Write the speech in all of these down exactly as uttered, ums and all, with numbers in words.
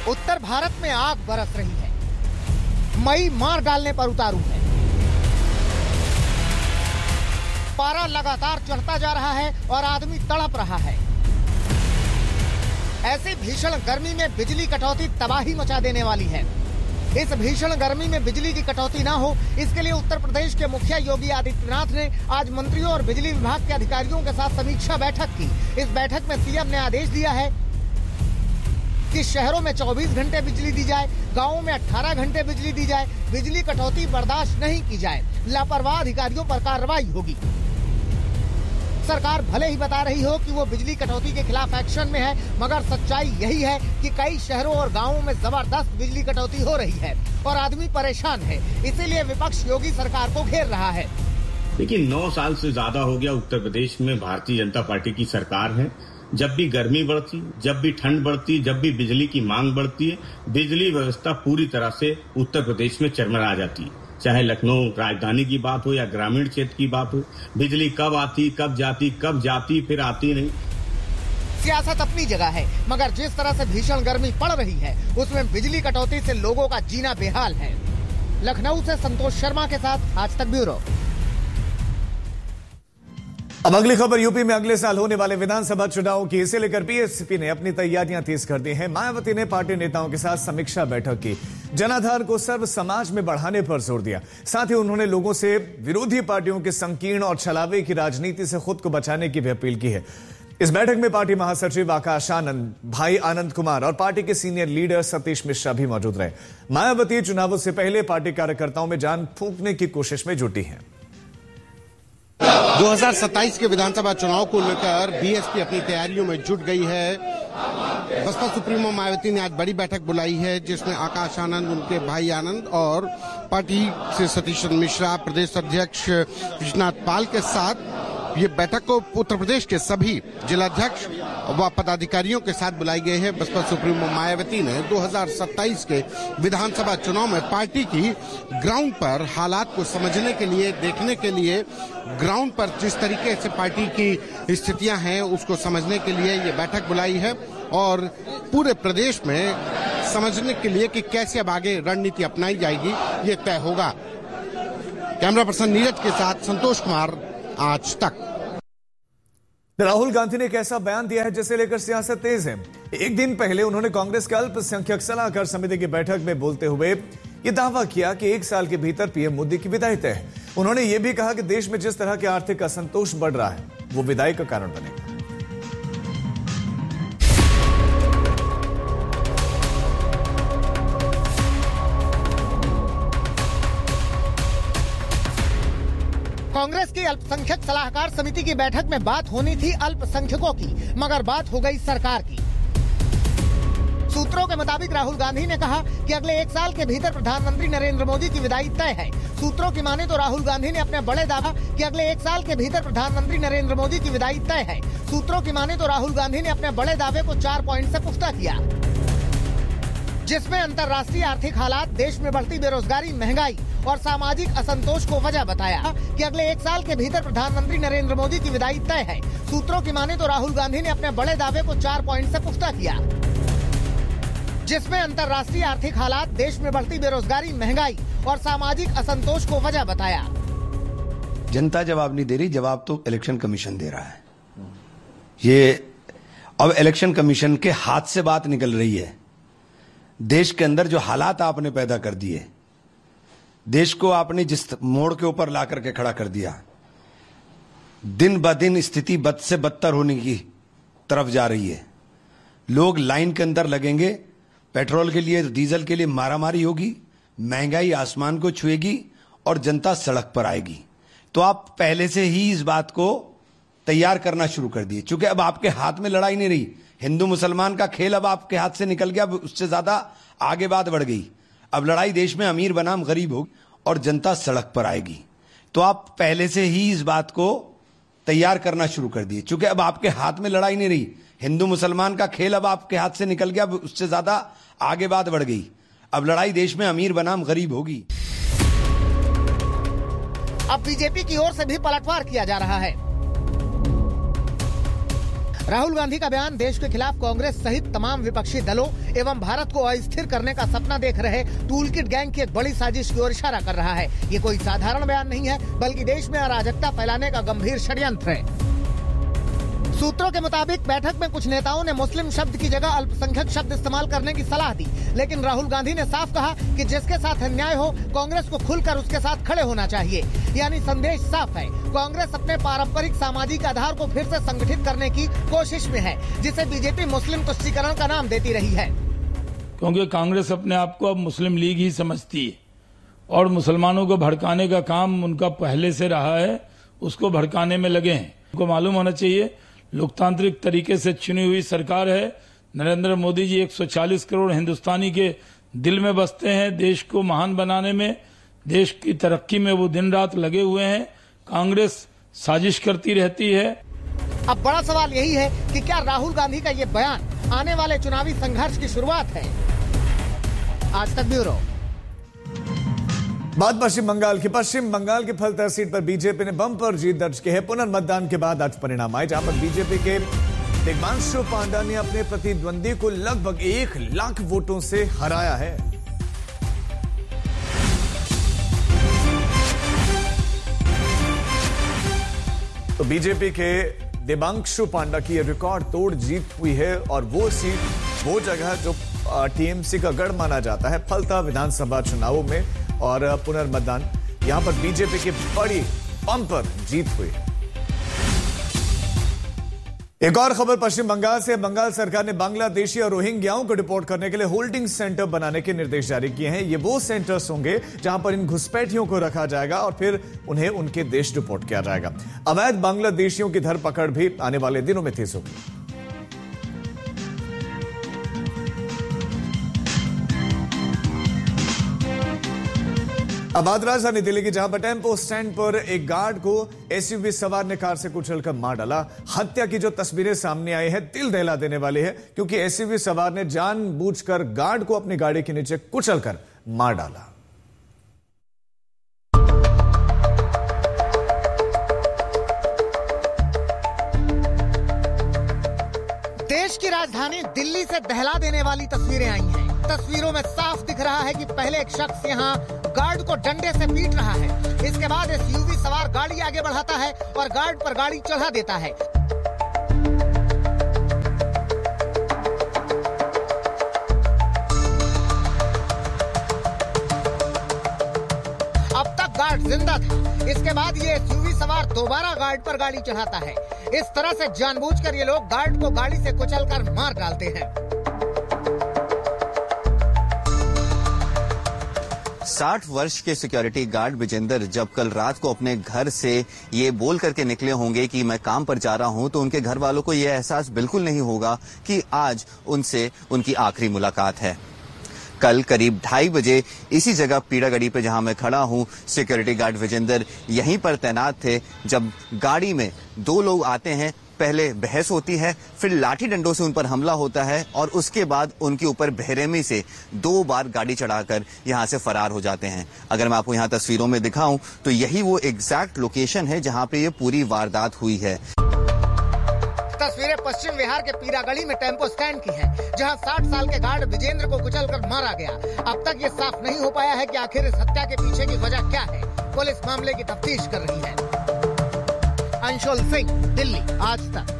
उत्तर भारत में आग बरस रही है। मई मार डालने पर उतारू है। पारा लगातार चढ़ता जा रहा है और आदमी तड़प रहा है। ऐसी भीषण गर्मी में बिजली कटौती तबाही मचा देने वाली है। इस भीषण गर्मी में बिजली की कटौती ना हो, इसके लिए उत्तर प्रदेश के मुखिया योगी आदित्यनाथ ने आज मंत्रियों और बिजली विभाग के अधिकारियों के साथ समीक्षा बैठक की। इस बैठक में सीएम ने आदेश दिया है कि शहरों में चौबीस घंटे बिजली दी जाए, गांवों में अठारह घंटे बिजली दी जाए। बिजली कटौती बर्दाश्त नहीं की जाए, लापरवाह अधिकारियों पर कार्रवाई होगी। सरकार भले ही बता रही हो कि वो बिजली कटौती के खिलाफ एक्शन में है, मगर सच्चाई यही है कि कई शहरों और गांवों में जबरदस्त बिजली कटौती हो रही है और आदमी परेशान है। इसीलिए विपक्ष योगी सरकार को घेर रहा है। देखिए, नौ साल से ज्यादा हो गया उत्तर प्रदेश में भारतीय जनता पार्टी की सरकार है। जब भी गर्मी बढ़ती, जब भी ठंड बढ़ती, जब भी बिजली की मांग बढ़ती है, बिजली व्यवस्था पूरी तरह से उत्तर प्रदेश में चरमरा जाती है। चाहे लखनऊ राजधानी की बात हो या ग्रामीण क्षेत्र की बात हो, बिजली कब आती, कब जाती, कब जाती, फिर आती नहीं। सियासत अपनी जगह है, मगर जिस तरह से भीषण गर्मी पड़ रही है, उसमें बिजली कटौती से लोगों का जीना बेहाल है। लखनऊ से संतोष शर्मा के साथ आज तक ब्यूरो। अब अगली खबर यूपी में अगले साल होने वाले विधानसभा चुनाव की, इसे लेकर पीएसपी ने अपनी तैयारियां तेज कर दी हैं। मायावती ने पार्टी नेताओं के साथ समीक्षा बैठक की, जनाधार को सर्व समाज में बढ़ाने पर जोर दिया। साथ ही उन्होंने लोगों से विरोधी पार्टियों के संकीर्ण और छलावे की राजनीति से खुद को बचाने की भी अपील की है। इस बैठक में पार्टी महासचिव आकाश आनंद, भाई आनंद कुमार और पार्टी के सीनियर लीडर सतीश मिश्रा भी मौजूद रहे। मायावती चुनावों से पहले पार्टी कार्यकर्ताओं में जान फूंकने की कोशिश में जुटी है। दो हज़ार सत्ताईस के विधानसभा चुनाव को लेकर बीएसपी अपनी तैयारियों में जुट गई है। बसपा सुप्रीमो मायावती ने आज बड़ी बैठक बुलाई है, जिसमें आकाश आनंद, उनके भाई आनंद और पार्टी से सतीश मिश्रा, प्रदेश अध्यक्ष विश्वनाथ पाल के साथ ये बैठक को उत्तर प्रदेश के सभी जिलाध्यक्ष व पदाधिकारियों के साथ बुलाई गई है। बसपा सुप्रीमो मायावती ने दो हज़ार सत्ताईस के विधानसभा चुनाव में पार्टी की ग्राउंड पर हालात को समझने के लिए, देखने के लिए, ग्राउंड पर जिस तरीके से पार्टी की स्थितियां हैं उसको समझने के लिए ये बैठक बुलाई है और पूरे प्रदेश में समझने के लिए कि कैसे अब आगे रणनीति अपनाई जाएगी ये तय होगा। कैमरा पर्सन नीरज के साथ संतोष कुमार, आज तक। राहुल गांधी ने एक ऐसा बयान दिया है जिसे लेकर सियासत तेज है। एक दिन पहले उन्होंने कांग्रेस के अल्पसंख्यक सलाहकार समिति की बैठक में बोलते हुए ये दावा किया कि एक साल के भीतर पीएम मोदी की विदाई तय है। उन्होंने ये भी कहा कि देश में जिस तरह के आर्थिक असंतोष बढ़ रहा है वो विदाई का कारण बनेगा। कांग्रेस की अल्पसंख्यक सलाहकार समिति की बैठक में बात होनी थी अल्पसंख्यकों की, मगर बात हो गई सरकार की। सूत्रों के मुताबिक राहुल गांधी ने कहा कि अगले एक साल के भीतर प्रधानमंत्री नरेंद्र मोदी की विदाई तय है। सूत्रों की माने तो राहुल गांधी ने अपने बड़े दावा कि अगले एक साल के भीतर प्रधानमंत्री नरेंद्र मोदी की विदाई तय है। सूत्रों की माने तो राहुल गांधी ने अपने बड़े दावे को चार पॉइंट से पुख्ता किया, जिसमें अंतर्राष्ट्रीय आर्थिक हालात, देश में बढ़ती बेरोजगारी, महंगाई और सामाजिक असंतोष को वजह बताया कि अगले एक साल के भीतर प्रधानमंत्री नरेंद्र मोदी की विदाई तय है। सूत्रों की माने तो राहुल गांधी ने अपने बड़े दावे को चार पॉइंट से पुख्ता किया, जिसमें अंतर्राष्ट्रीय आर्थिक हालात, देश में बढ़ती बेरोजगारी, महंगाई और सामाजिक असंतोष को वजह बताया। जनता जवाब नहीं दे रही, जवाब तो इलेक्शन कमीशन दे रहा है। ये अब इलेक्शन कमीशन के हाथ से बात निकल रही है। देश के अंदर जो हालात आपने पैदा कर दिए, देश को आपने जिस मोड़ के ऊपर ला करके खड़ा कर दिया, दिन ब दिन स्थिति बद से बदतर होने की तरफ जा रही है। लोग लाइन के अंदर लगेंगे, पेट्रोल के लिए, डीजल के लिए मारामारी होगी, महंगाई आसमान को छुएगी और जनता सड़क पर आएगी। तो आप पहले से ही इस बात को तैयार करना शुरू कर दिए, क्योंकि अब आपके हाथ में लड़ाई नहीं रही। हिंदू मुसलमान का खेल अब आपके हाथ से निकल गया, उससे ज्यादा आगे बात बढ़ गई। अब लड़ाई देश में अमीर बनाम गरीब होगी और जनता सड़क पर आएगी। तो आप पहले से ही इस बात को तैयार करना शुरू कर दिए, क्योंकि अब आपके हाथ में लड़ाई नहीं रही। हिंदू मुसलमान का खेल अब आपके हाथ से निकल गया, उससे ज्यादा आगे बात बढ़ गई। अब लड़ाई देश में अमीर बनाम गरीब होगी। अब बीजेपी की ओर से भी पलटवार किया जा रहा है। राहुल गांधी का बयान देश के खिलाफ कांग्रेस सहित तमाम विपक्षी दलों एवं भारत को अस्थिर करने का सपना देख रहे टूलकिट गैंग की एक बड़ी साजिश की ओर इशारा कर रहा है। ये कोई साधारण बयान नहीं है, बल्कि देश में अराजकता फैलाने का गंभीर षड्यंत्र है। सूत्रों के मुताबिक बैठक में कुछ नेताओं ने मुस्लिम शब्द की जगह अल्पसंख्यक शब्द इस्तेमाल करने की सलाह दी, लेकिन राहुल गांधी ने साफ कहा कि जिसके साथ अन्याय हो कांग्रेस को खुलकर उसके साथ खड़े होना चाहिए। यानी संदेश साफ है, कांग्रेस अपने पारंपरिक सामाजिक आधार को फिर से संगठित करने की कोशिश में है, जिसे बीजेपी मुस्लिम तुष्टीकरण का नाम देती रही है। क्योंकि कांग्रेस अपने आप को अब मुस्लिम लीग ही समझती है और मुसलमानों को भड़काने का काम उनका पहले से रहा है, उसको भड़काने में लगे हैं। उनको मालूम होना चाहिए लोकतांत्रिक तरीके से चुनी हुई सरकार है। नरेंद्र मोदी जी एक सौ चालीस करोड़ हिंदुस्तानी के दिल में बसते हैं। देश को महान बनाने में, देश की तरक्की में वो दिन रात लगे हुए हैं। कांग्रेस साजिश करती रहती है। अब बड़ा सवाल यही है कि क्या राहुल गांधी का ये बयान आने वाले चुनावी संघर्ष की शुरुआत है? आज तक ब्यूरो। बात पश्चिम बंगाल की। पश्चिम बंगाल की फलता सीट पर बीजेपी ने बम्पर जीत दर्ज की है। पुनर्मतदान के बाद आज परिणाम आए, जहां पर बीजेपी के दिग्मांशु पांडा ने अपने प्रतिद्वंदी को लगभग एक लाख वोटों से हराया है। तो बीजेपी के दिग्मांशु पांडा की रिकॉर्ड तोड़ जीत हुई है और वो सीट, वो जगह जो टीएमसी का गढ़ माना जाता है फलता विधानसभा चुनावों में, और पुनर्मतदान यहां पर बीजेपी की बड़ी बम्पर जीत हुई। एक और खबर पश्चिम बंगाल से। बंगाल सरकार ने बांग्लादेशी और रोहिंग्याओं को डिपोर्ट करने के लिए होल्डिंग सेंटर बनाने के निर्देश जारी किए हैं। ये वो सेंटर्स होंगे जहां पर इन घुसपैठियों को रखा जाएगा और फिर उन्हें उनके देश डिपोर्ट किया जाएगा। अवैध बांग्लादेशियों की धरपकड़ भी आने वाले दिनों में तेज होगी। अब बात राजधानी दिल्ली की, जहां पर टेम्पो स्टैंड पर एक गार्ड को एसयूवी सवार ने कार से कुचलकर मार डाला। हत्या की जो तस्वीरें सामने आई है दिल दहला देने वाली है, क्योंकि एसयूवी सवार ने जानबूझकर गार्ड को अपनी गाड़ी के नीचे कुचलकर मार डाला। देश की राजधानी दिल्ली से दहला देने वाली तस्वीरें आई हैं। तस्वीरों में साफ दिख रहा है कि पहले एक शख्स यहां गार्ड को डंडे से पीट रहा है। इसके बाद एसयूवी सवार गाड़ी आगे बढ़ाता है और गार्ड पर गाड़ी चढ़ा देता है। अब तक गार्ड जिंदा था। इसके बाद ये एसयूवी सवार दोबारा गार्ड पर गाड़ी चढ़ाता है। इस तरह से जानबूझकर ये लोग गार्ड को गाड़ी से कुचलकर मार डालते हैं। साठ वर्ष के सिक्योरिटी गार्ड विजेंदर जब कल रात को अपने घर से ये बोल करके निकले होंगे कि मैं काम पर जा रहा हूं, तो उनके घर वालों को यह एहसास बिल्कुल नहीं होगा कि आज उनसे उनकी आखिरी मुलाकात है। कल करीब ढाई बजे इसी जगह पीड़ागढ़ी पे जहां मैं खड़ा हूं, सिक्योरिटी गार्ड विजेंदर यहीं पर तैनात थे जब गाड़ी में दो लोग आते हैं। पहले बहस होती है, फिर लाठी डंडों से उन पर हमला होता है और उसके बाद उनके ऊपर बेरहमी से दो बार गाड़ी चढ़ाकर यहां से फरार हो जाते हैं। अगर मैं आपको यहां तस्वीरों में दिखाऊं तो यही वो एग्जैक्ट लोकेशन है जहां पे ये पूरी वारदात हुई है। तस्वीरें पश्चिम बिहार के पीरागढ़ी में टेम्पो स्टैंड की हैं, जहां साठ साल के गार्ड विजेंद्र को कुचलकर मारा गया। अब तक ये साफ नहीं हो पाया है कि आखिर इस हत्या के पीछे की वजह क्या है। पुलिस मामले की तफ्तीश कर रही है। अंशुल सिंह, दिल्ली, आज तक।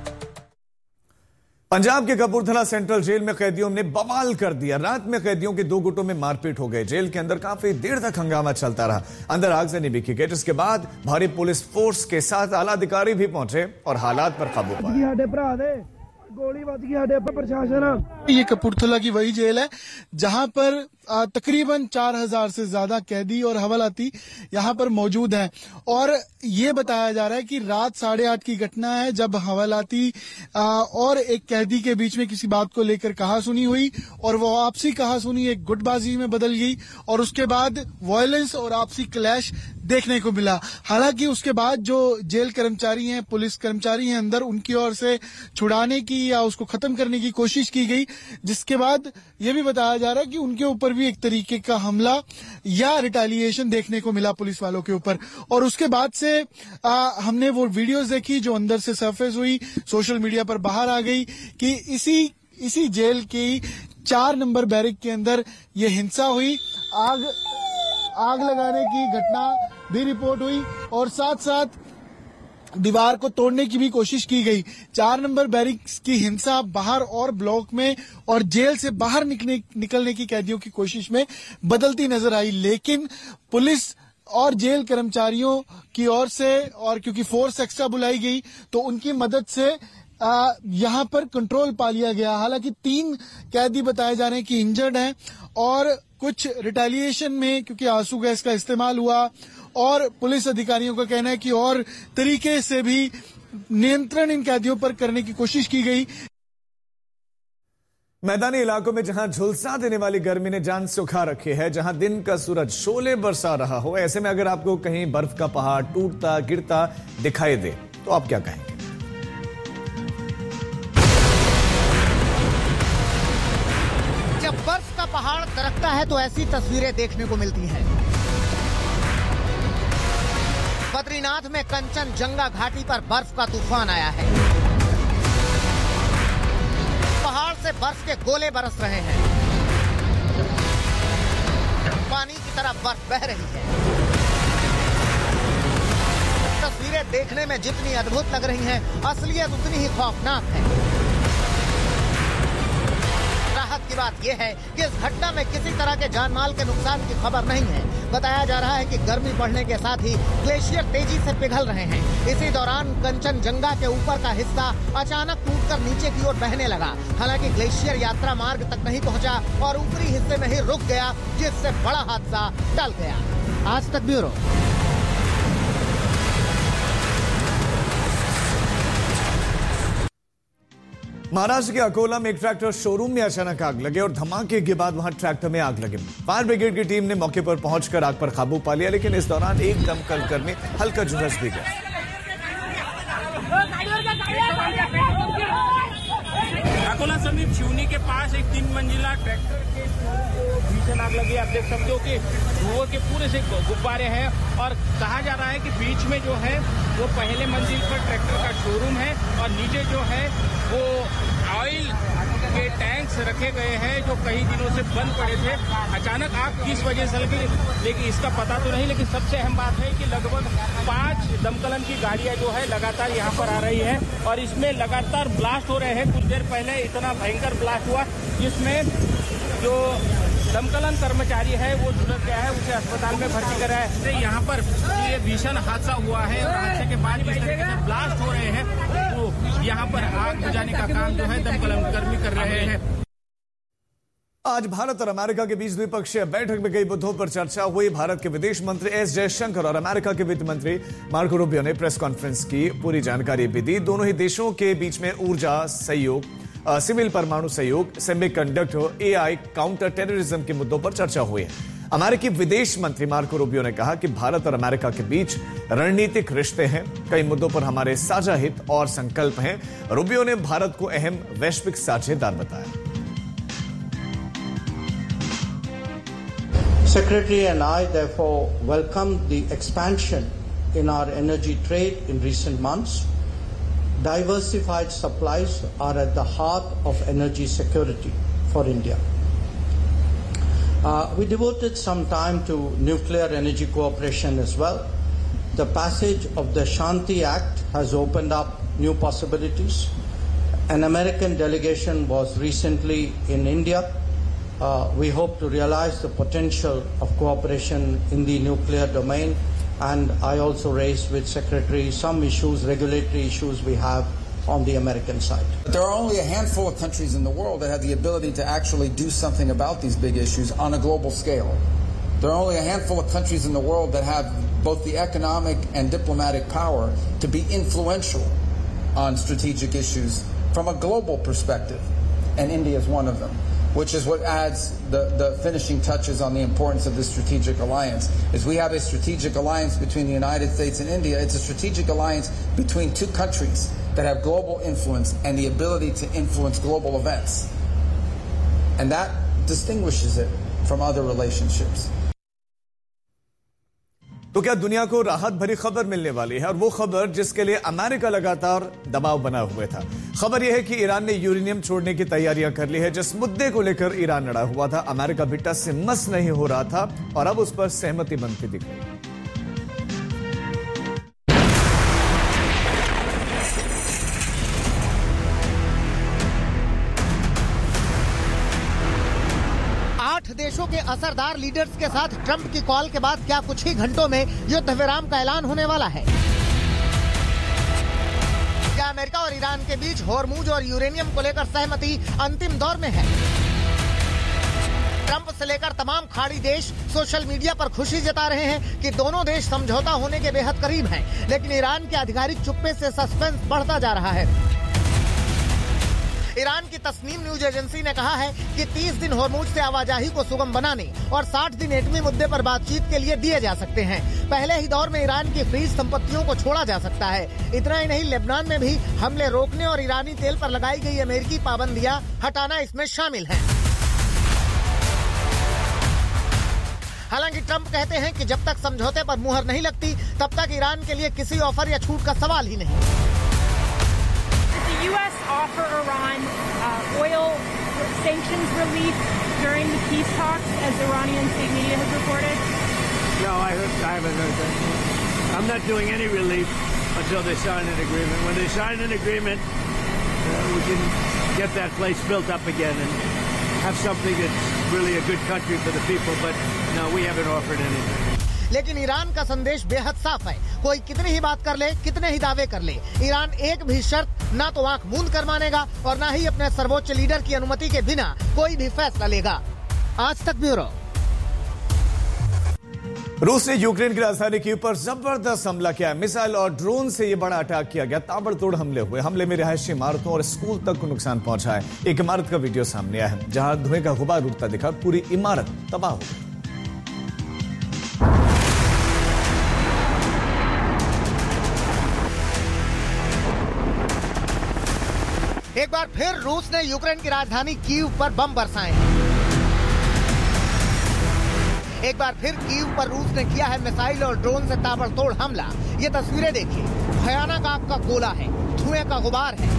पंजाब के कपूरथला सेंट्रल जेल में कैदियों ने बवाल कर दिया। रात में कैदियों के दो गुटों में मारपीट हो गई। जेल के अंदर काफी देर तक हंगामा चलता रहा। अंदर आगजनी भी की गई, जिसके बाद भारी पुलिस फोर्स के साथ आला अधिकारी भी पहुंचे और हालात पर काबू पाया। गोली बज गई साडे पर प्रशासन। ये कपूरथला की वही जेल है जहां पर तकरीबन चार हजार से ज्यादा कैदी और हवालाती यहाँ पर मौजूद हैं और ये बताया जा रहा है कि रात साढ़े आठ की घटना है जब हवालाती और एक कैदी के बीच में किसी बात को लेकर कहासुनी हुई और वो आपसी कहासुनी एक गुटबाजी में बदल गई और उसके बाद वायलेंस और आपसी क्लैश देखने को मिला। हालांकि उसके बाद जो जेल कर्मचारी हैं, पुलिस कर्मचारी हैं अंदर, उनकी ओर से छुड़ाने की या उसको खत्म करने की कोशिश की गई, जिसके बाद ये भी बताया जा रहा है कि उनके ऊपर भी एक तरीके का हमला या रिटेलिएशन देखने को मिला पुलिस वालों के ऊपर। और उसके बाद से आ, हमने वो वीडियोस देखी जो अंदर से सरफेस हुई, सोशल मीडिया पर बाहर आ गई कि इसी इसी जेल की चार नंबर बैरिक के अंदर ये हिंसा हुई, आग आग लगाने की घटना भी रिपोर्ट हुई और साथ साथ दीवार को तोड़ने की भी कोशिश की गई। चार नंबर बैरिक्स की हिंसा बाहर और ब्लॉक में और जेल से बाहर निकलने निकलने की कैदियों की कोशिश में बदलती नजर आई, लेकिन पुलिस और जेल कर्मचारियों की ओर से, और क्योंकि फोर्स एक्स्ट्रा बुलाई गई तो उनकी मदद से आ, यहां पर कंट्रोल पा लिया गया। हालांकि तीन कैदी बताए जा रहे हैं कि इंजर्ड हैं और कुछ रिटेलिएशन में क्योंकि आंसू गैस का इस्तेमाल हुआ और पुलिस अधिकारियों का कहना है कि और तरीके से भी नियंत्रण इन कैदियों पर करने की कोशिश की गई। मैदानी इलाकों में जहां झुलसा देने वाली गर्मी ने जान सुखा रखी है, जहां दिन का सूरज शोले बरसा रहा हो, ऐसे में अगर आपको कहीं बर्फ का पहाड़ टूटता गिरता दिखाई दे तो आप क्या कहेंगे? जब बर्फ का पहाड़ दरकता है तो ऐसी तस्वीरें देखने को मिलती हैं। बद्रीनाथ में कंचनजंगा घाटी पर बर्फ का तूफान आया है। पहाड़ से बर्फ के गोले बरस रहे हैं। पानी की तरह बर्फ बह रही है। तस्वीरें देखने में जितनी अद्भुत लग रही हैं, असलियत उतनी ही खौफनाक है। राहत की बात यह है कि इस घटना में किसी तरह के जानमाल के नुकसान की खबर नहीं है। बताया जा रहा है कि गर्मी बढ़ने के साथ ही ग्लेशियर तेजी से पिघल रहे हैं। इसी दौरान कंचनजंगा के ऊपर का हिस्सा अचानक टूटकर नीचे की ओर बहने लगा। हालांकि ग्लेशियर यात्रा मार्ग तक नहीं पहुंचा और ऊपरी हिस्से में ही रुक गया, जिससे बड़ा हादसा टल गया। आज तक ब्यूरो। महाराष्ट्र के अकोला में एक ट्रैक्टर शोरूम में अचानक आग लगे और धमाके के बाद वहां ट्रैक्टर में आग लगी। फायर ब्रिगेड की टीम ने मौके पर पहुंचकर आग पर काबू पा लिया, लेकिन इस दौरान एक दमकल कर्मी हल्का झुलस भी गया। अकोला समीप शिवनी के पास एक तीन मंजिला ट्रैक्टर के भीषण आग लगी। आप देख सकते हो कि धुएं के पूरे से गुब्बारे हैं और कहा जा रहा है कि बीच में जो है वो पहले मंजिल पर ट्रैक्टर का शोरूम है और नीचे जो है वो ऑयल के टैंक्स रखे गए हैं जो कई दिनों से बंद पड़े थे। अचानक आग किस वजह से लगी लेकिन इसका पता तो नहीं, लेकिन सबसे अहम बात है कि लगभग पांच दमकलन की गाड़ियां जो है लगातार यहाँ पर आ रही है और इसमें लगातार ब्लास्ट हो रहे हैं। कुछ देर पहले इतना भयंकर ब्लास्ट हुआ जिसमें जो दमकलन कर्मचारी है वो झुलस गया है, उसे अस्पताल में भर्ती कराया है। यहाँ पर ये भीषण हादसा हुआ है और हादसे के बाद जिस तरीके से ब्लास्ट हो रहे हैं तो यहाँ पर आग बुझाने का काम जो है दमकलन कर्मी कर रहे हैं। आज भारत और अमेरिका के बीच द्विपक्षीय बैठक में कई मुद्दों पर चर्चा हुई। भारत के विदेश मंत्री एस जयशंकर और अमेरिका के वित्त मंत्री मार्को रूबियो ने प्रेस कॉन्फ्रेंस की पूरी जानकारी भी दी। दोनों ही देशों के बीच में ऊर्जा सहयोग, सिविल परमाणु सहयोग, सेमीकंडक्टर, एआई, काउंटर टेररिज्म के मुद्दों पर चर्चा हुई है। अमेरिकी विदेश मंत्री मार्को रूबियो ने कहा कि भारत और अमेरिका के बीच रणनीतिक रिश्ते हैं, कई मुद्दों पर हमारे साझा हित और संकल्प हैं। रूबियो ने भारत को अहम वैश्विक साझेदार बताया। Secretary and I therefore welcome the expansion in our energy trade in recent months. Diversified supplies are at the heart of energy security for India. Uh, we devoted some time to nuclear energy cooperation as well. The passage of the Shanti Act has opened up new possibilities. An American delegation was recently in India. Uh, we hope to realize the potential of cooperation in the nuclear domain, and I also raised with Secretary some issues, regulatory issues we have on the American side. There are only a handful of countries in the world that have the ability to actually do something about these big issues on a global scale. There are only a handful of countries in the world that have both the economic and diplomatic power to be influential on strategic issues from a global perspective, and India is one of them. which is what adds the, the finishing touches on the importance of this strategic alliance, is we have a strategic alliance between the United States and India. It's a strategic alliance between two countries that have global influence and the ability to influence global events. And that distinguishes it from other relationships. तो क्या दुनिया को राहत भरी खबर मिलने वाली है, और वो खबर जिसके लिए अमेरिका लगातार दबाव बना हुआ था। खबर यह है कि ईरान ने यूरेनियम छोड़ने की तैयारियां कर ली है, जिस मुद्दे को लेकर ईरान अड़ा हुआ था। अमेरिका भी टस से मस नहीं हो रहा था और अब उस पर सहमति बनती दिख रही है। आठ देशों के असरदार लीडर्स के साथ ट्रंप की कॉल के बाद क्या कुछ ही घंटों में युद्ध विराम का ऐलान होने वाला है? क्या अमेरिका और ईरान के बीच होर्मुज और यूरेनियम को लेकर सहमति अंतिम दौर में है? ट्रंप से लेकर तमाम खाड़ी देश सोशल मीडिया पर खुशी जता रहे हैं कि दोनों देश समझौता होने के बेहद करीब हैं, लेकिन ईरान के आधिकारिक चुप्पे से सस्पेंस बढ़ता जा रहा है। ईरान की तस्नीम न्यूज एजेंसी ने कहा है कि तीस दिन होर्मुज से आवाजाही को सुगम बनाने और साठ दिन एटमी मुद्दे पर बातचीत के लिए दिए जा सकते हैं। पहले ही दौर में ईरान की फ्रीज संपत्तियों को छोड़ा जा सकता है। इतना ही नहीं, लेबनान में भी हमले रोकने और ईरानी तेल पर लगाई गई अमेरिकी पाबंदियां हटाना इसमें शामिल है। हालांकि ट्रंप कहते हैं कि जब तक समझौते पर मुहर नहीं लगती तब तक ईरान के लिए किसी ऑफर या छूट का सवाल ही नहीं। The U S offer Iran uh, oil sanctions relief during the peace talks, as Iranian state media has reported? No, I, heard, I haven't heard that. I'm not doing any relief until they sign an agreement. When they sign an agreement, uh, we can get that place built up again and have something that's really a good country for the people. But no, we haven't offered anything. लेकिन Iran का संदेश बेहद साफ है। कोई कितनी ही बात कर ले, कितने ही दावे कर ले, ईरान एक भी शर्त ना तो आंख मूंद कर मानेगा और ना ही अपने सर्वोच्च लीडर की अनुमति के बिना कोई भी फैसला लेगा। आज तक ब्यूरो। रूस ने यूक्रेन की राजधानी कीव पर जबरदस्त हमला किया। मिसाइल और ड्रोन से यह बड़ा अटैक किया गया। ताबड़तोड़ हमले हुए। हमले में रिहायशी इमारतों और स्कूल तक को नुकसान पहुंचा है। एक इमारत का वीडियो सामने आया है जहां धुएं का गुबार उड़ता दिखा। पूरी इमारत तबाह हो गई। एक बार फिर रूस ने यूक्रेन की राजधानी कीव पर बम बरसाए। एक बार फिर कीव पर रूस ने किया है मिसाइल और ड्रोन से ताबड़तोड़ हमला। ये तस्वीरें देखिए, भयानक आग का गोला है, धुएं का गुबार है।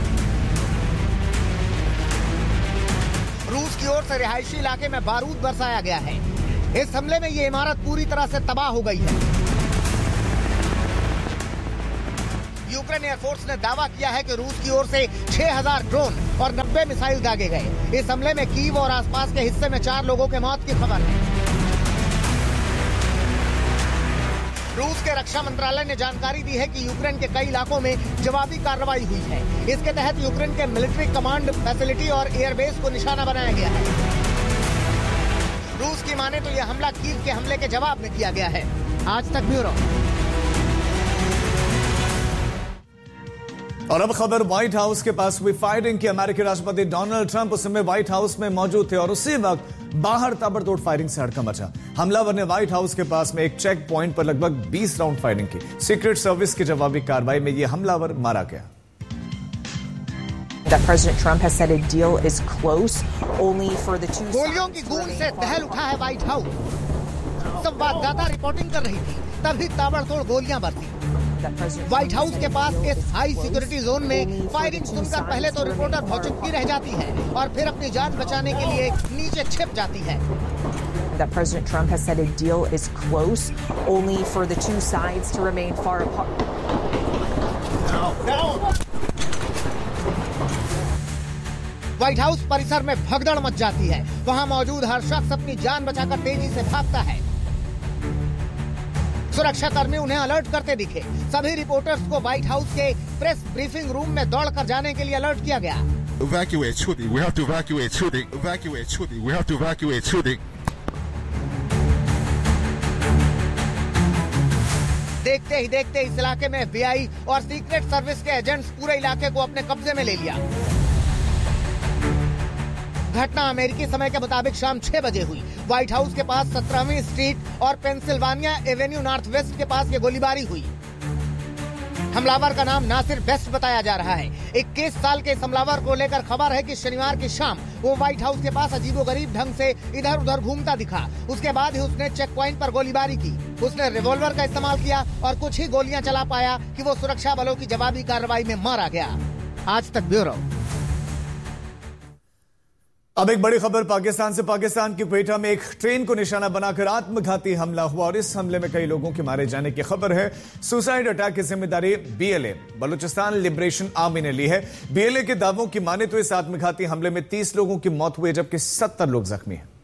रूस की ओर से रिहायशी इलाके में बारूद बरसाया गया है। इस हमले में ये इमारत पूरी तरह से तबाह हो गई है। यूक्रेन एयरफोर्स ने दावा किया है कि रूस की ओर से छह हज़ार ड्रोन और नब्बे मिसाइल दागे गए। इस हमले में कीव और आसपास के हिस्से में चार लोगों के मौत की खबर है। रूस के रक्षा मंत्रालय ने जानकारी दी है कि यूक्रेन के कई इलाकों में जवाबी कार्रवाई हुई है। इसके तहत यूक्रेन के मिलिट्री कमांड फैसिलिटी और एयरबेस को निशाना बनाया गया है। रूस की माने तो यह हमला कीव के हमले के जवाब में किया गया है। आज तक ब्यूरो। और अब खबर व्हाइट हाउस के पास हुई फायरिंग की। अमेरिकी राष्ट्रपति डोनाल्ड ट्रंप उस समय व्हाइट हाउस में मौजूद थे और उसी वक्त बाहर ताबड़तोड़ फायरिंग से हड़कंप मचा। हमलावर ने व्हाइट हाउस के पास में एक चेक पॉइंट पर लगभग बीस राउंड फायरिंग की। सीक्रेट सर्विस की जवाबी कार्रवाई में यह हमलावर मारा गया। That President Trump has said a deal is close only for the two. गोलियों की गूंज से दहल उठा है व्हाइट हाउस। संवाददाता रिपोर्टिंग कर रही थी, तभी ताबड़तोड़ गोलियां बरसी। व्हाइट हाउस के पास इस हाई सिक्योरिटी जोन में फायरिंग सुनकर पहले तो रिपोर्टर भौचक्की रह जाती है और फिर अपनी जान बचाने के लिए नीचे छिप जाती है। That President Trump has said a deal is close only for the two sides to remain far apart. White house परिसर में भगदड़ मच जाती है। वहां मौजूद हर शख्स अपनी जान बचाकर तेजी से भागता है। सुरक्षा कर्मी उन्हें अलर्ट करते दिखे। सभी रिपोर्टर्स को व्हाइट हाउस के प्रेस ब्रीफिंग रूम में दौड़कर जाने के लिए अलर्ट किया गया। Evacuate shooting. We have to evacuate shooting. Evacuate shooting. We have to evacuate shooting. देखते ही देखते इस इलाके में एफ बी आई और सीक्रेट सर्विस के एजेंट्स पूरे इलाके को अपने कब्जे में ले लिया। घटना अमेरिकी समय के मुताबिक शाम छह बजे हुई। व्हाइट हाउस के पास सत्रहवीं स्ट्रीट और पेंसिल्वानिया एवेन्यू नॉर्थ वेस्ट के पास ये गोलीबारी हुई। हमलावर का नाम नासिर बेस्ट बताया जा रहा है। इक्कीस साल के इस हमलावर को लेकर खबर है कि शनिवार की शाम वो व्हाइट हाउस के पास अजीबोगरीब ढंग से इधर उधर घूमता दिखा। उसके बाद ही उसने चेक पॉइंट पर गोलीबारी की। उसने रिवॉल्वर का इस्तेमाल किया और कुछ ही गोलियां चला पाया कि वो सुरक्षा बलों की जवाबी कार्रवाई में मारा गया। आज तक ब्यूरो। अब एक बड़ी खबर पाकिस्तान से। पाकिस्तान की क्वेटा में एक ट्रेन को निशाना बनाकर आत्मघाती हमला हुआ और इस हमले में कई लोगों के मारे जाने की खबर है। सुसाइड अटैक की जिम्मेदारी बीएलए बलूचिस्तान लिबरेशन आर्मी ने ली है। बीएलए के दावों की माने तो इस आत्मघाती हमले में तीस लोगों की मौत हुई जबकि सत्तर लोग जख्मी हैं।